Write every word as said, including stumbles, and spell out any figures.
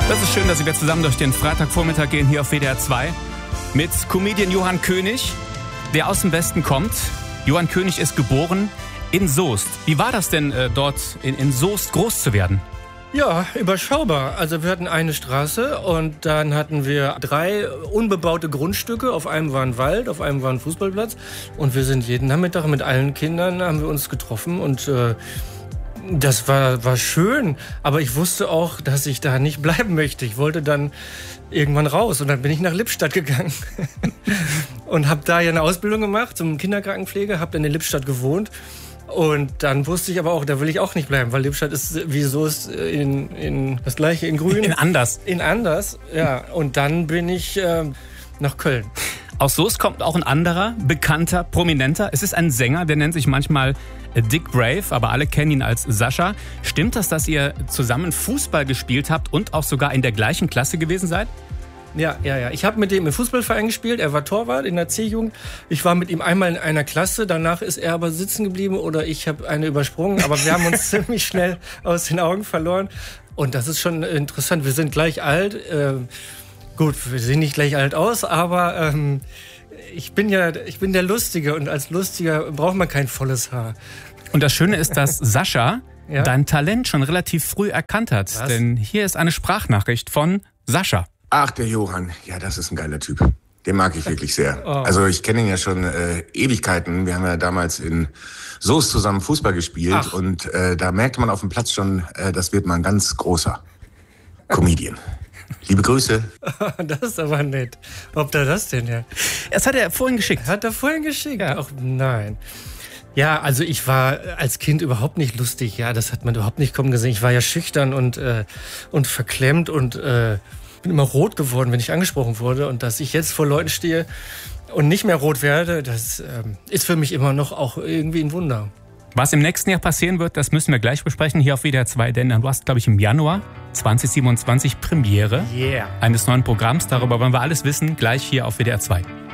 Das ist schön, dass wir zusammen durch den Freitagvormittag gehen hier auf W D R zwei mit Comedian Johann König, der aus dem Westen kommt. Johann König ist geboren in Soest. Wie war das denn äh, dort in, in Soest groß zu werden? Ja, überschaubar. Also wir hatten eine Straße und dann hatten wir drei unbebaute Grundstücke. Auf einem war ein Wald, auf einem war ein Fußballplatz. Und wir sind jeden Nachmittag mit allen Kindern haben wir uns getroffen und äh, das war, war schön. Aber ich wusste auch, dass ich da nicht bleiben möchte. Ich wollte dann irgendwann raus und dann bin ich nach Lippstadt gegangen und habe da ja eine Ausbildung gemacht zum Kinderkrankenpfleger, habe dann in Lippstadt gewohnt. Und dann wusste ich aber auch, da will ich auch nicht bleiben, weil Lippstadt ist, wieso ist in, in das gleiche in Grün. In Anders. In Anders, ja. Und dann bin ich äh, nach Köln. Aus Soest kommt auch ein anderer, bekannter, prominenter. Es ist ein Sänger, der nennt sich manchmal Dick Brave, aber alle kennen ihn als Sascha. Stimmt das, dass ihr zusammen Fußball gespielt habt und auch sogar in der gleichen Klasse gewesen seid? Ja, ja, ja. Ich habe mit dem im Fußballverein gespielt. Er war Torwart in der C-Jugend. Ich war mit ihm einmal in einer Klasse. Danach ist er aber sitzen geblieben oder ich habe eine übersprungen. Aber wir haben uns ziemlich schnell aus den Augen verloren. Und das ist schon interessant. Wir sind gleich alt. Ähm, gut, wir sehen nicht gleich alt aus, aber ähm, ich bin ja, ich bin der Lustige. Und als Lustiger braucht man kein volles Haar. Und das Schöne ist, dass Sascha ja? dein Talent schon relativ früh erkannt hat. Was? Denn hier ist eine Sprachnachricht von Sascha. Ach, der Johann. Ja, das ist ein geiler Typ. Den mag ich wirklich sehr. Oh. Also ich kenne ihn ja schon äh, Ewigkeiten. Wir haben ja damals in Soest zusammen Fußball gespielt. Ach. Und äh, da merkte man auf dem Platz schon, äh, das wird mal ein ganz großer Comedian. Liebe Grüße. Das ist aber nett. Ob da das denn ja? Das hat er vorhin geschickt. Hat er vorhin geschickt? Ja. Ach nein. Ja, also ich war als Kind überhaupt nicht lustig. Ja, das hat man überhaupt nicht kommen gesehen. Ich war ja schüchtern und, äh, und verklemmt und äh, bin immer rot geworden, wenn ich angesprochen wurde. Und dass ich jetzt vor Leuten stehe und nicht mehr rot werde, das ähm, ist für mich immer noch auch irgendwie ein Wunder. Was im nächsten Jahr passieren wird, das müssen wir gleich besprechen hier auf W D R zwei. Denn du hast, glaube ich, im Januar zwanzig siebenundzwanzig Premiere Yeah. eines neuen Programms. Darüber wollen wir alles wissen, gleich hier auf W D R zwei.